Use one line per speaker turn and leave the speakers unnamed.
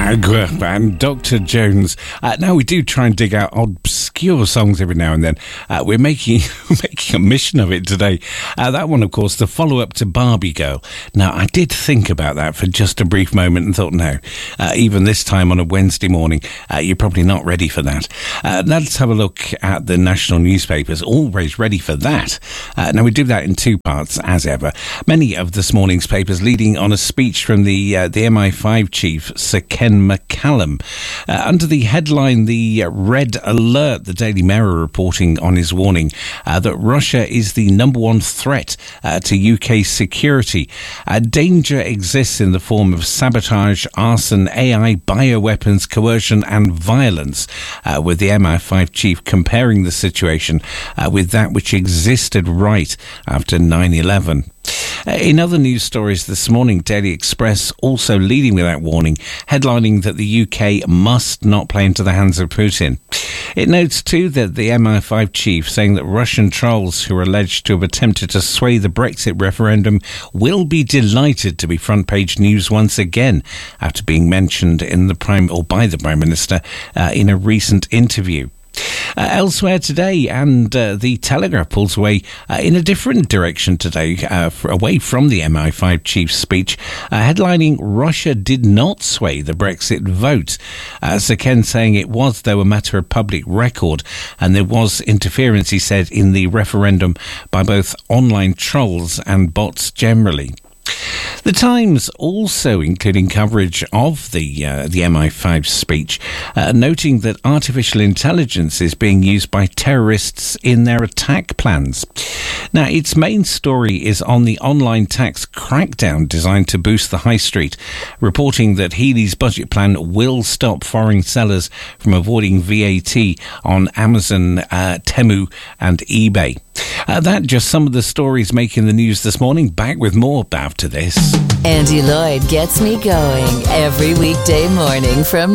Agua and Dr. Jones. Now, we do try and dig out obscure songs every now and then. We're making a mission of it today. That one, of course, the follow-up to Barbie Girl. Now, I did think about that for just a brief moment and thought, no, even this time on a Wednesday morning, you're probably not ready for that. Let's have a look at the national newspapers. Always ready for that. Now, we do that in two parts, as ever. Many of this morning's papers leading on a speech from the MI5 chief, Sir Ken McCallum. Under the headline, the Red Alert, the Daily Mirror reporting on his warning that Russia is the number one threat to UK security. Danger exists in the form of sabotage, arson, AI, bioweapons, coercion and violence, with the MI5 chief comparing the situation with that which existed right after 9/11. In other news stories this morning, Daily Express also leading with that warning, headlining that the UK must not play into the hands of Putin. It notes too that the MI5 chief saying that Russian trolls who are alleged to have attempted to sway the Brexit referendum will be delighted to be front page news once again after being mentioned in by the Prime Minister in a recent interview. Elsewhere today, and the Telegraph pulls away in a different direction today, away from the MI5 chief's speech, headlining Russia did not sway the Brexit vote. Sir Ken saying it was, though, a matter of public record, and there was interference, he said, in the referendum by both online trolls and bots generally. The Times also including coverage of the MI5 speech, noting that artificial intelligence is being used by terrorists in their attack plans. Now, its main story is on the online tax crackdown designed to boost the high street, reporting that Healey's budget plan will stop foreign sellers from avoiding VAT on Amazon, Temu and eBay. That just some of the stories making the news this morning. Back with more after this.
Andy Lloyd gets me going every weekday morning from